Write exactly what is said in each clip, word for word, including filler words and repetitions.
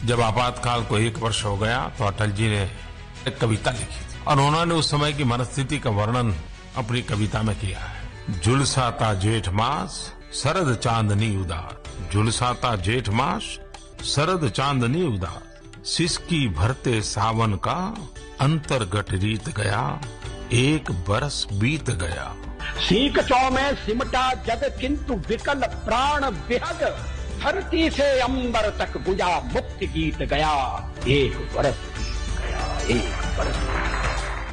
जब आपातकाल को एक वर्ष हो गया तो अटल जी ने एक कविता लिखी थी और उन्होंने उस समय की मनस्थिति का वर्णन अपनी कविता में किया है। झुलसाता जेठ मास शरद चांदनी उदास, झुलसाता जेठ मास शरद चांदनी उदास, सिसकी भरते सावन का अंतर्गत रीत गया, एक बरस बीत गया। सीख चौ में सिमटा जग किंतु विकल प्राण विहग, धरती से अंबर तक गुजा मुक्ति गीत गया, एक बरस बीत गया, एक बरस।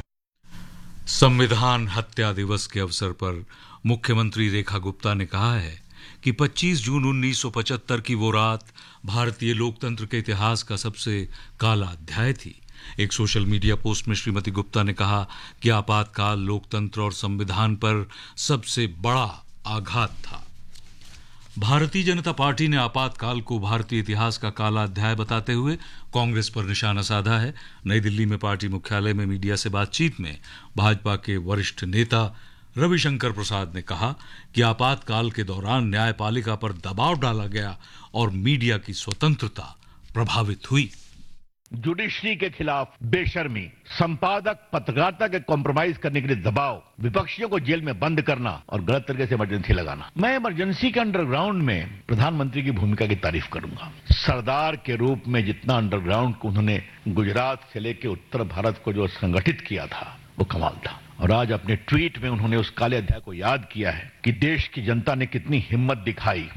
संविधान हत्या दिवस के अवसर पर मुख्यमंत्री रेखा गुप्ता ने कहा है कि पच्चीस जून उन्नीस सौ पचहत्तर की वो रात भारतीय लोकतंत्र के इतिहास का सबसे काला अध्याय थी। एक सोशल मीडिया पोस्ट में श्रीमती गुप्ता ने कहा कि आपातकाल लोकतंत्र और संविधान पर सबसे बड़ा आघात था। भारतीय जनता पार्टी ने आपातकाल को भारतीय इतिहास का काला अध्याय बताते हुए कांग्रेस पर निशाना साधा है। नई दिल्ली में पार्टी मुख्यालय में मीडिया से बातचीत में भाजपा के वरिष्ठ नेता रविशंकर प्रसाद ने कहा कि आपातकाल के दौरान न्यायपालिका पर दबाव डाला गया और मीडिया की स्वतंत्रता प्रभावित हुई। जुडिशरी के खिलाफ बेशर्मी, संपादक पत्रकारिता के कॉम्प्रोमाइज करने के लिए दबाव, विपक्षियों को जेल में बंद करना और गलत तरीके से इमरजेंसी लगाना। मैं इमरजेंसी के अंडरग्राउंड में प्रधानमंत्री की भूमिका की तारीफ करूंगा। सरदार के रूप में जितना अंडरग्राउंड को उन्होंने गुजरात से लेकर उत्तर भारत को जो संगठित किया था वो कमाल था। और आज अपने ट्वीट में उन्होंने उस काले अध्याय को याद किया है कि देश की जनता ने कितनी हिम्मत दिखाई।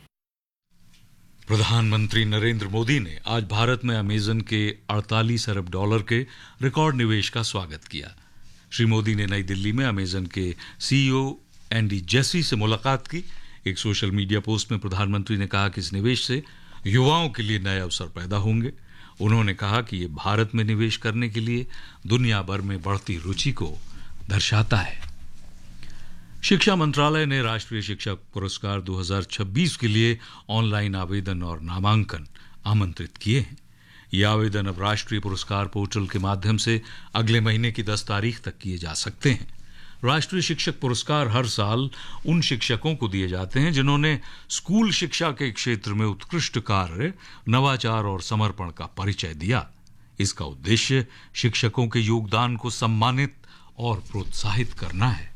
प्रधानमंत्री नरेंद्र मोदी ने आज भारत में अमेजन के अड़तालीस अरब डॉलर के रिकॉर्ड निवेश का स्वागत किया। श्री मोदी ने नई दिल्ली में अमेजन के सीईओ एंडी जेसी से मुलाकात की। एक सोशल मीडिया पोस्ट में प्रधानमंत्री ने कहा कि इस निवेश से युवाओं के लिए नए अवसर पैदा होंगे। उन्होंने कहा कि ये भारत में निवेश करने के लिए दुनिया भर में बढ़ती रुचि को दर्शाता है। शिक्षा मंत्रालय ने राष्ट्रीय शिक्षक पुरस्कार दो हज़ार छब्बीस के लिए ऑनलाइन आवेदन और नामांकन आमंत्रित किए हैं। ये आवेदन अब राष्ट्रीय पुरस्कार पोर्टल के माध्यम से अगले महीने की दस तारीख तक किए जा सकते हैं। राष्ट्रीय शिक्षक पुरस्कार हर साल उन शिक्षकों को दिए जाते हैं जिन्होंने स्कूल शिक्षा के क्षेत्र में उत्कृष्ट कार्य, नवाचार और समर्पण का परिचय दिया। इसका उद्देश्य शिक्षकों के योगदान को सम्मानित और प्रोत्साहित करना है।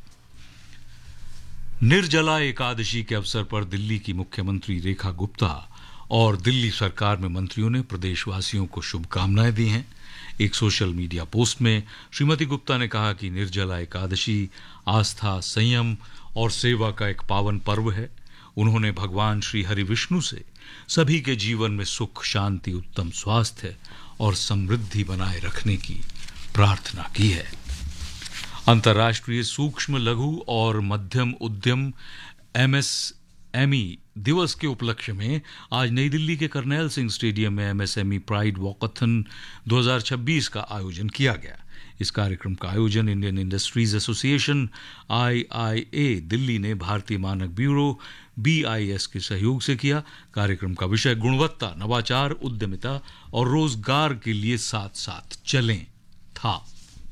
निर्जला एकादशी के अवसर पर दिल्ली की मुख्यमंत्री रेखा गुप्ता और दिल्ली सरकार में मंत्रियों ने प्रदेशवासियों को शुभकामनाएं दी हैं। एक सोशल मीडिया पोस्ट में श्रीमती गुप्ता ने कहा कि निर्जला एकादशी आस्था, संयम और सेवा का एक पावन पर्व है। उन्होंने भगवान श्री हरि विष्णु से सभी के जीवन में सुख, शांति, उत्तम स्वास्थ्य और समृद्धि बनाए रखने की प्रार्थना की है। अंतर्राष्ट्रीय सूक्ष्म, लघु और मध्यम उद्यम एमएसएमई दिवस के उपलक्ष्य में आज नई दिल्ली के करनैल सिंह स्टेडियम में एमएसएमई प्राइड वॉकथन दो हज़ार छब्बीस का आयोजन किया गया। इस कार्यक्रम का आयोजन Indian industries association IIA Delhi ने भारतीय मानक ब्यूरो बीआईएस के सहयोग से किया। कार्यक्रम का विषय गुणवत्ता, नवाचार, उद्यमिता और रोजगार के लिए साथ साथ चलें था।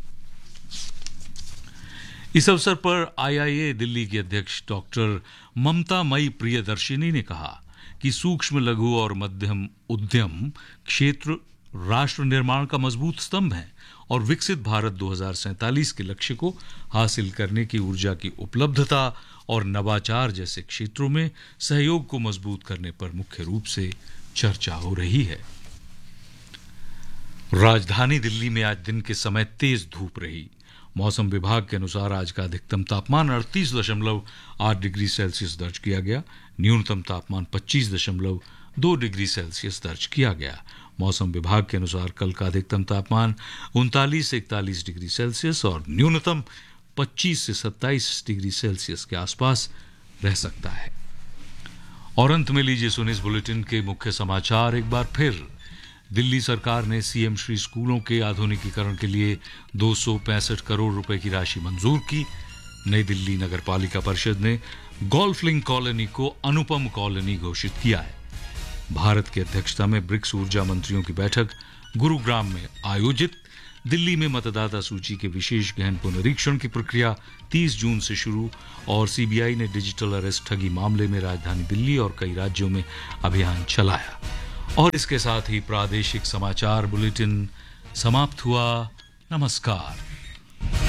इस अवसर पर आईआईए दिल्ली की अध्यक्ष डॉक्टर ममता मई प्रियदर्शिनी ने कहा कि सूक्ष्म, लघु और मध्यम उद्यम क्षेत्र राष्ट्र निर्माण का मजबूत स्तंभ है और विकसित भारत दो हज़ार सैंतालीस के लक्ष्य को हासिल करने की ऊर्जा की उपलब्धता और नवाचार जैसे क्षेत्रों में सहयोग को मजबूत करने पर मुख्य रूप से चर्चा हो रही है। राजधानी दिल्ली में आज दिन के समय तेज धूप रही। मौसम विभाग के अनुसार आज का अधिकतम तापमान अड़तीस दशमलव आठ डिग्री सेल्सियस दर्ज किया गया। न्यूनतम तापमान पच्चीस दशमलव दो डिग्री सेल्सियस दर्ज किया गया। मौसम विभाग के अनुसार कल का अधिकतम तापमान उनतालीस से इकतालीस डिग्री सेल्सियस और न्यूनतम पच्चीस से सत्ताईस डिग्री सेल्सियस के आसपास रह सकता है। और अंत में लीजिए सुनिए इस बुलेटिन के मुख्य समाचार एक बार फिर। दिल्ली सरकार ने सीएम श्री स्कूलों के आधुनिकीकरण के लिए दो सौ पैंसठ करोड़ रुपए की राशि मंजूर की। नई दिल्ली नगर पालिका परिषद ने गोल्फ लिंक कॉलोनी को अनुपम कॉलोनी घोषित किया है। भारत की अध्यक्षता में ब्रिक्स ऊर्जा मंत्रियों की बैठक गुरुग्राम में आयोजित। दिल्ली में मतदाता सूची के विशेष गहन पुनरीक्षण की प्रक्रिया तीस जून से शुरू और सीबीआई ने डिजिटल अरेस्ट ठगी मामले में राजधानी दिल्ली और कई राज्यों में अभियान चलाया। और इसके साथ ही प्रादेशिक समाचार बुलेटिन समाप्त हुआ। नमस्कार।